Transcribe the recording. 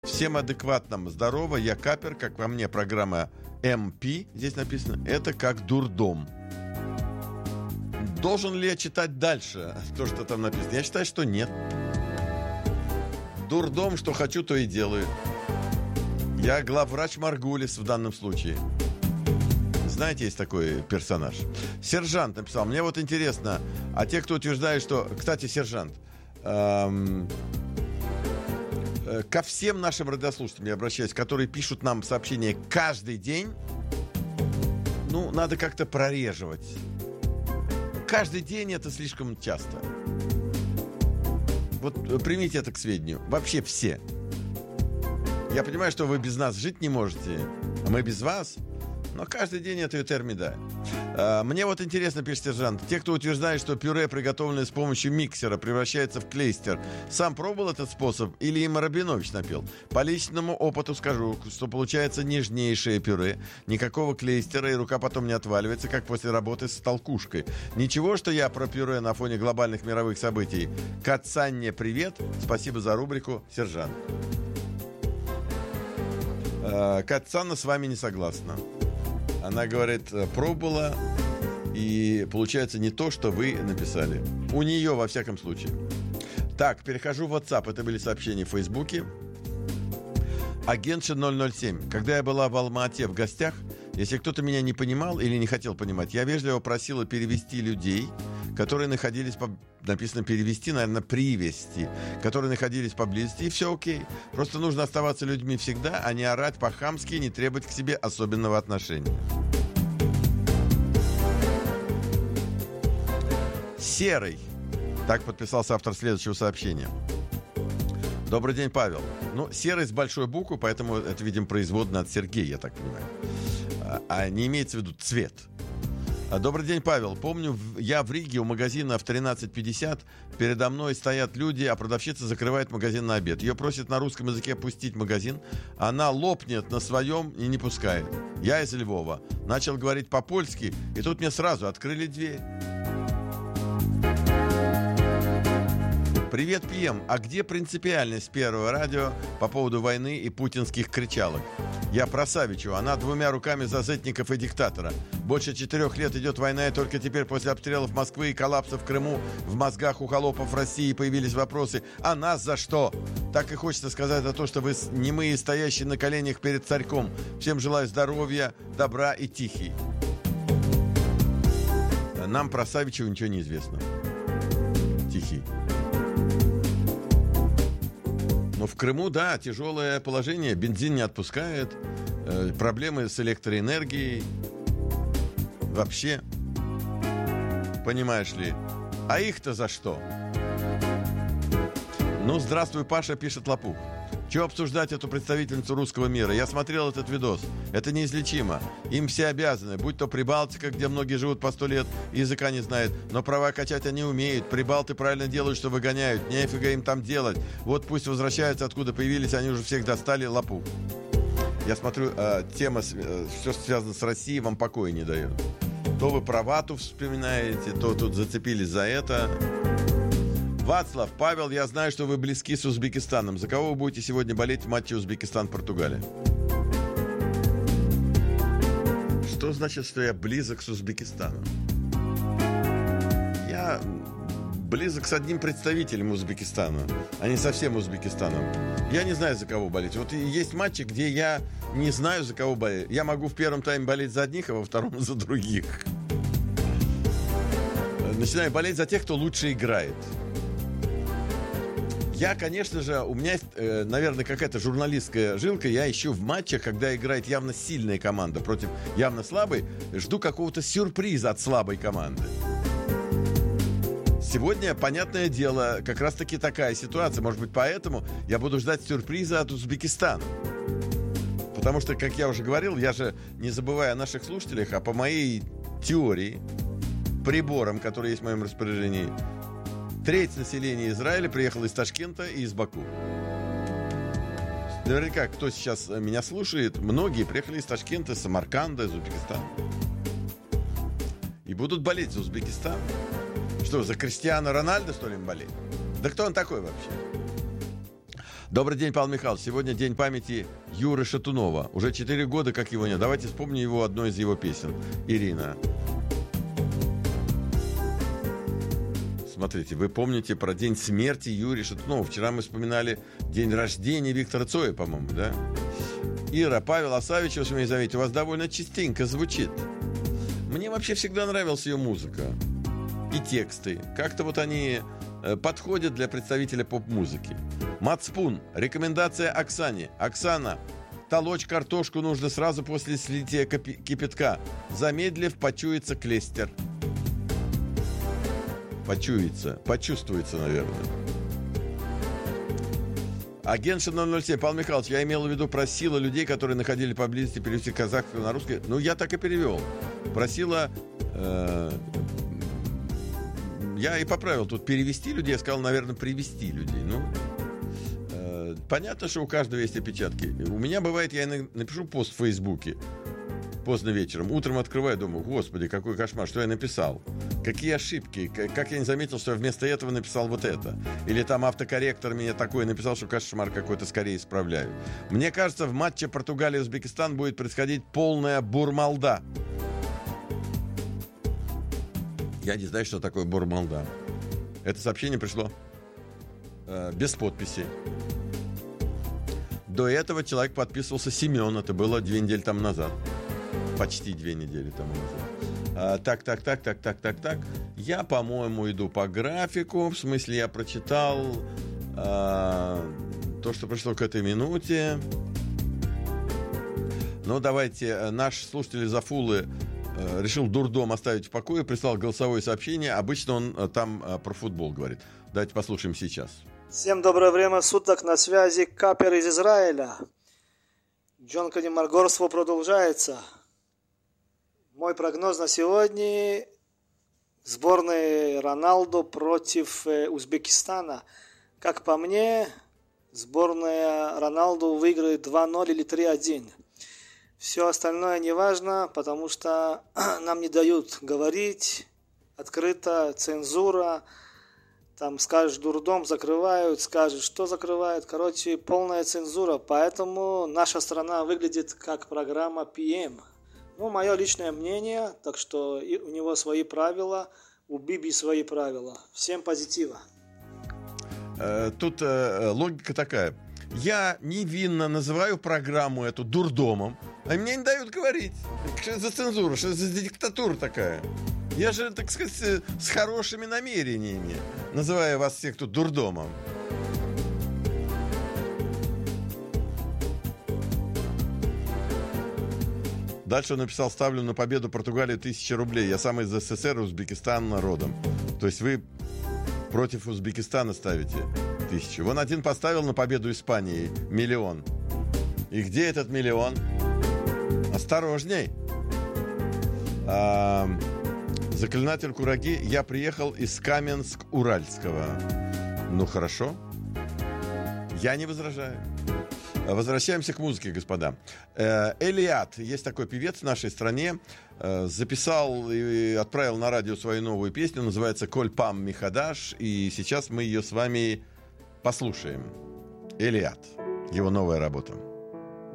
Всем адекватным здорово, я Капер, как во мне программа МП, здесь написано, это как дурдом. Должен ли я читать дальше то, что там написано? Я считаю, что нет. Дурдом, что хочу, то и делаю. Я главврач Маргулис в данном случае. Знаете, есть такой персонаж. Сержант написал, мне вот интересно, а те, кто утверждает, что... Кстати, сержант, ко всем нашим радиослушателям я обращаюсь, которые пишут нам сообщения каждый день, ну, надо как-то прореживать. Каждый день это слишком часто. Вот примите это к сведению. Вообще все. Я понимаю, что вы без нас жить не можете, а мы без вас, но каждый день это ютермида. Мне вот интересно, пишет сержант, те, кто утверждает, что пюре, приготовленное с помощью миксера, превращается в клейстер, сам пробовал этот способ или им Рабинович напел? По личному опыту скажу, что получается нежнейшее пюре, никакого клейстера, и рука потом не отваливается, как после работы с толкушкой. Ничего, что я про пюре на фоне глобальных мировых событий. Кацанне привет, спасибо за рубрику, сержант. Кацанна с вами не согласна. Она говорит, пробовала, и получается не то, что вы написали. У нее, во всяком случае. Так, перехожу в WhatsApp. Это были сообщения в Фейсбуке. Агентша 007. Когда я была в Алма-Ате в гостях, если кто-то меня не понимал или не хотел понимать, я вежливо просила перевести людей, которые находились написано перевести, наверное, привести, которые находились поблизости, и все окей. Просто нужно оставаться людьми всегда, а не орать по-хамски и не требовать к себе особенного отношения. Серый. Так подписался автор следующего сообщения. Добрый день, Павел. Ну, серый с большой буквы, поэтому это, видимо, производное от Сергея, я так понимаю. А не имеется в виду цвет. Добрый день, Павел. Помню, я в Риге у магазина в 13:50. Передо мной стоят люди, а продавщица закрывает магазин на обед. Ее просят на русском языке пустить магазин. Она лопнет на своем и не пускает. Я из Львова. Начал говорить по-польски, и тут мне сразу открыли дверь. Привет, ПМ. А где принципиальность Первого радио по поводу войны и путинских кричалок? Я про Савичу. Она двумя руками за зетников и диктатора. Больше 4 лет идет война, и только теперь после обстрелов Москвы и коллапса в Крыму в мозгах у холопов России появились вопросы: а нас за что? Так и хочется сказать за то, что вы немые, стоящие на коленях перед царьком. Всем желаю здоровья, добра и тихий. Нам про Савичева ничего не известно. Тихий. Но в Крыму, да, тяжелое положение. Бензин не отпускает. Проблемы с электроэнергией. Вообще. Понимаешь ли. А их-то за что? Ну, здравствуй, Паша, пишет Лопух. Чего обсуждать эту представительницу русского мира? Я смотрел этот видос. Это неизлечимо. Им все обязаны. Будь то Прибалтика, где многие живут по 100 лет, языка не знают. Но права качать они умеют. Прибалты правильно делают, что выгоняют. Нефига им там делать. Вот пусть возвращаются, откуда появились. Они уже всех достали. Лопух. Я смотрю, тема, все, что связано с Россией, вам покоя не дает. То вы про вату вспоминаете, то тут зацепились за это. Вацлав, Павел, я знаю, что вы близки с Узбекистаном. За кого вы будете сегодня болеть в матче Узбекистан-Португалия? Что значит, что я близок с Узбекистаном? Я близок с одним представителем Узбекистана, а не со всем Узбекистаном. Я не знаю, за кого болеть. Вот есть матчи, где я не знаю, за кого болеть. Я могу в первом тайме болеть за одних, а во втором за других. Начинаю болеть за тех, кто лучше играет. Я, конечно же, у меня есть, наверное, какая-то журналистская жилка. Я ищу в матчах, когда играет явно сильная команда против явно слабой, жду какого-то сюрприза от слабой команды. Сегодня, понятное дело, как раз-таки такая ситуация. Может быть, поэтому я буду ждать сюрприза от Узбекистана. Потому что, как я уже говорил, я же не забываю о наших слушателях, а по моей теории, приборам, которые есть в моем распоряжении, треть населения Израиля приехала из Ташкента и из Баку. Наверняка, кто сейчас меня слушает, многие приехали из Ташкента, из Самарканда, из Узбекистана. И будут болеть за Узбекистан. Что, за Криштиану Рональдо, что ли, им болеть? Да кто он такой вообще? Добрый день, Павел Михайлович. Сегодня день памяти Юры Шатунова. Уже 4 года, как его нет. Давайте вспомним его одной из его песен. Ирина. Смотрите, вы помните про день смерти Юрия Шатунова. Вчера мы вспоминали день рождения Виктора Цоя, по-моему, да? Ира, Павел Осавич, вы сумеете заметить, у вас довольно частенько звучит. Мне вообще всегда нравилась ее музыка. И тексты. Как-то вот они подходят для представителя поп-музыки. Мацпун. Рекомендация Оксане. Оксана, толочь картошку нужно сразу после слития кипятка. Замедлив, почуется клестер. Почувствуется, наверное. Агентша 007. Павел Михайлович, я имел в виду, просила людей, которые находили поблизости, перевести казахский на русский. Ну, я так и перевел. Просила... я и поправил. Тут перевести людей, я сказал, наверное, привести людей. Ну, понятно, что у каждого есть опечатки. У меня бывает, я напишу пост в Фейсбуке поздно вечером. Утром открываю, думаю, господи, какой кошмар, что я написал. Какие ошибки, как я не заметил, что я вместо этого написал вот это. Или там автокорректор меня такое написал, что кошмар какой-то скорее исправляю. Мне кажется, в матче Португалия-Узбекистан будет происходить полная бурмалда. Я не знаю, что такое бурмалда. Это сообщение пришло без подписи. До этого человек подписывался Семен. Это было 2 недели тому назад. Почти 2 недели тому назад. Так. Я, по-моему, иду по графику. В смысле, я прочитал то, что пришло к этой минуте. Ну, давайте. Наш слушатель из Афулы решил дурдом оставить в покое, прислал голосовое сообщение. Обычно он там про футбол говорит. Давайте послушаем сейчас. Всем доброе время суток, на связи Капер из Израиля. Джонканемаргорство продолжается. Мой прогноз на сегодня: сборная Роналду против Узбекистана. Как по мне, сборная Роналду выиграет 2-0 или 3-1. Все остальное не важно, потому что нам не дают говорить открыто, цензура. Там скажешь дурдом, закрывают, скажешь, что закрывают. Короче, полная цензура. Поэтому наша страна выглядит как программа PM. Ну, мое личное мнение, так что у него свои правила, у Биби свои правила. Всем позитива. Тут логика такая. Я невинно называю программу эту дурдомом, а мне не дают говорить. Что это за цензура, что это за диктатура такая? Я же, так сказать, с хорошими намерениями называю вас всех тут дурдомом. Дальше он написал: ставлю на победу Португалии 1000 рублей. Я сам из СССР, Узбекистана родом. То есть вы против Узбекистана ставите 1000. Вон один поставил на победу Испании 1 000 000. И где этот 1 000 000? Осторожней. Заклинатель Кураги, я приехал из Каменск-Уральского. Ну, хорошо. Я не возражаю. Возвращаемся к музыке, господа. Элиат, есть такой певец в нашей стране, записал и отправил на радио свою новую песню, называется «Коль пам михадаш», и сейчас мы ее с вами послушаем. Элиат, его новая работа.